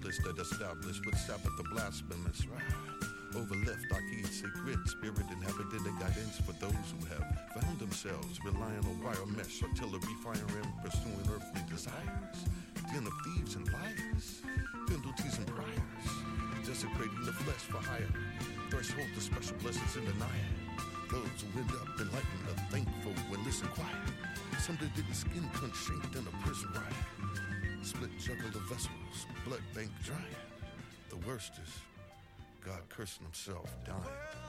list that established with Sabbath the blasphemous. Overleft, Aki, sacred spirit inhabited the guidance for those who have found themselves relying on wire mesh, artillery firing, pursuing earthly desires. Den of thieves and liars, penalties and priors, desecrating the flesh for hire. Threshold to special blessings in the night. Those who end up enlightened are thankful when listen quiet. Some that didn't skin cunt shaped in a prison riot. Split juggle of vessels, blood bank drying. The worst is God cursing himself, dying.